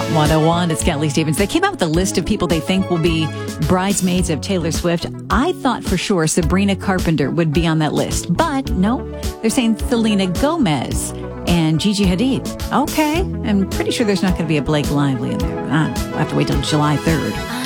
Hot 101. It's Kelly Stevens. They came out with a list of people they think will be bridesmaids of Taylor Swift. I thought for sure Sabrina Carpenter would be on that list. But no, they're saying Selena Gomez and Gigi Hadid. Okay. I'm pretty sure there's not going to be a Blake Lively in there. We'll have to wait till July 3rd.